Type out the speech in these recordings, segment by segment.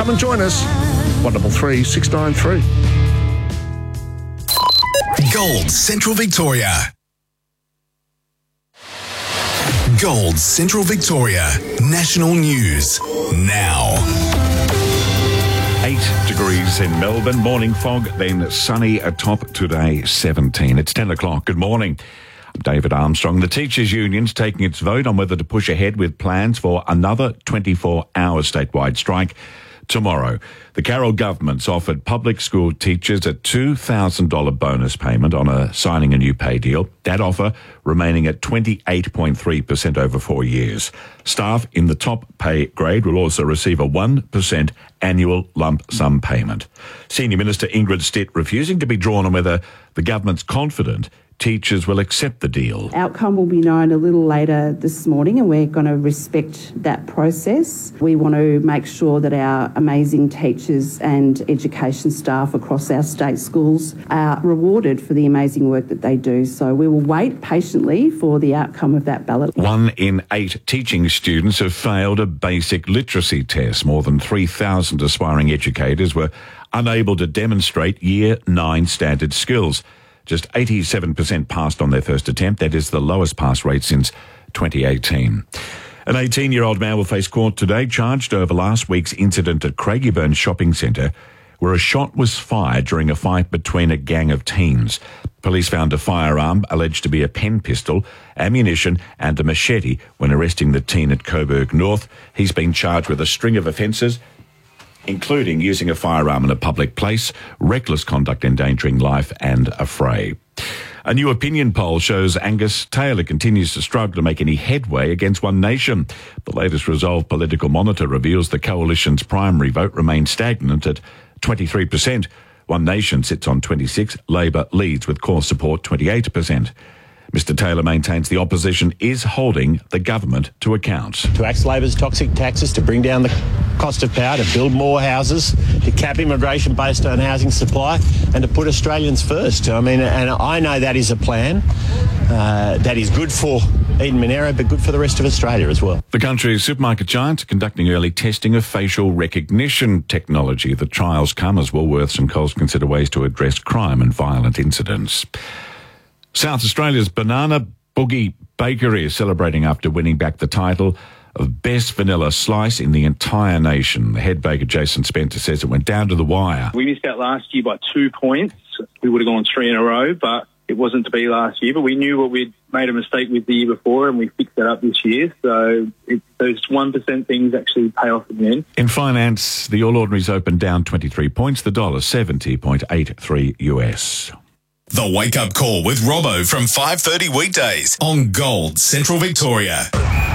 Come and join us. 133 693. Gold Central Victoria. Gold Central Victoria. National news now. 8 degrees in Melbourne. Morning fog, then sunny atop today, 17. It's 10 o'clock. Good morning. I'm David Armstrong. The Teachers Union's taking its vote on whether to push ahead with plans for another 24-hour statewide strike tomorrow. The Carroll government's offered public school teachers a $2,000 bonus payment on signing a new pay deal. That offer remaining at 28.3% over 4 years. Staff in the top pay grade will also receive a 1% annual lump sum payment. Senior Minister Ingrid Stitt refusing to be drawn on whether the government's confident teachers will accept the deal. Outcome will be known a little later this morning, and we're going to respect that process. We want to make sure that our amazing teachers and education staff across our state schools are rewarded for the amazing work that they do. So we will wait patiently for the outcome of that ballot. 1 in 8 teaching students have failed a basic literacy test. More than 3,000 aspiring educators were unable to demonstrate Year 9 standard skills. Just 87% passed on their first attempt. That is the lowest pass rate since 2018. An 18-year-old man will face court today, charged over last week's incident at Craigieburn Shopping Centre, where a shot was fired during a fight between a gang of teens. Police found a firearm alleged to be a pen pistol, ammunition and a machete when arresting the teen at Coburg North. He's been charged with a string of offences, including using a firearm in a public place, reckless conduct endangering life and a fray. A new opinion poll shows Angus Taylor continues to struggle to make any headway against One Nation. The latest Resolve Political Monitor reveals the coalition's primary vote remains stagnant at 23%. One Nation sits on 26%. Labor leads with core support 28%. Mr Taylor maintains the opposition is holding the government to account. To axe Labor's toxic taxes, to bring down the cost of power, to build more houses, to cap immigration based on housing supply, and to put Australians first. I mean, and I know that is a plan that is good for Eden Monaro, but good for the rest of Australia as well. The country's supermarket giants are conducting early testing of facial recognition technology. The trials come as Woolworths and Coles consider ways to address crime and violent incidents. South Australia's Banana Boogie Bakery is celebrating after winning back the title of Best Vanilla Slice in the entire nation. The head baker, Jason Spencer, says it went down to the wire. We missed out last year by 2 points. We would have gone 3 in a row, but it wasn't to be last year. But we knew what we'd made a mistake with the year before, and we fixed that up this year. So those 1% things actually pay off in the end. In finance, the All Ordinaries opened down 23 points, the dollar 70.83 US. The Wake Up Call with Robbo from 5:30 weekdays on Gold Central Victoria.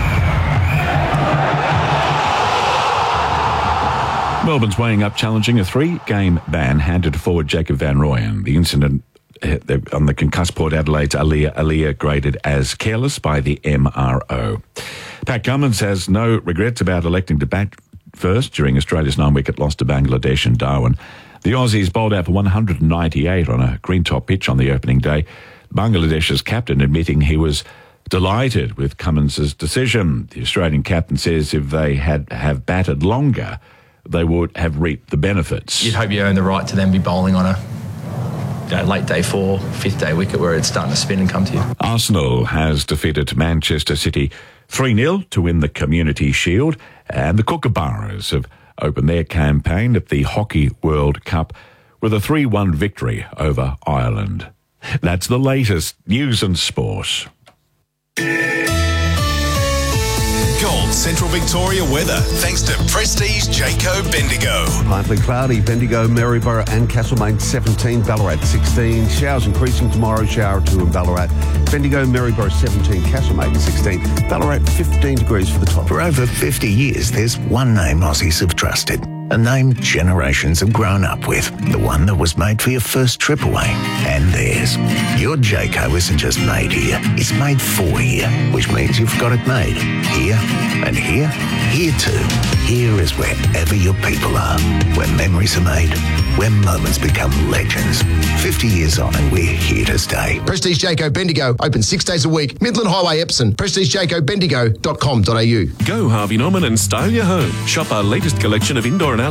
Melbourne's weighing up challenging a 3-game ban handed to forward Jacob Van Rooyen. The incident on the concussed Port Adelaide's Aaliyah graded as careless by the MRO. Pat Cummins has no regrets about electing to bat first during Australia's 9-wicket loss to Bangladesh and Darwin. The Aussies bowled out for 198 on a green-top pitch on the opening day. Bangladesh's captain admitting he was delighted with Cummins' decision. The Australian captain says if they have batted longer, they would have reaped the benefits. You'd hope you earn the right to then be bowling on a late day 4, 5th day wicket where it's starting to spin and come to you. Arsenal has defeated Manchester City 3-0 to win the Community Shield, and the Kookaburras have opened their campaign at the Hockey World Cup with a 3-1 victory over Ireland. That's the latest news and sport. Gold Central Victoria weather, thanks to Prestige Jayco Bendigo. Partly cloudy, Bendigo, Maryborough and Castlemaine 17, Ballarat 16. Showers increasing tomorrow, shower or 2 in Ballarat. Bendigo, Maryborough 17, Castlemaine 16. Ballarat 15 degrees for the top. For over 50 years, there's one name Aussies have trusted. A name generations have grown up with. The one that was made for your first trip away. And theirs. Your Jayco isn't just made here. It's made for here. Which means you've got it made. Here and here. Here too. Here is wherever your people are. Where memories are made. Where moments become legends. 50 years on and we're here to stay. Prestige Jayco Bendigo. Open 6 days a week. Midland Highway, Epsom. PrestigeJaycoBendigo.com.au. Go Harvey Norman and style your home. Shop our latest collection of indoor and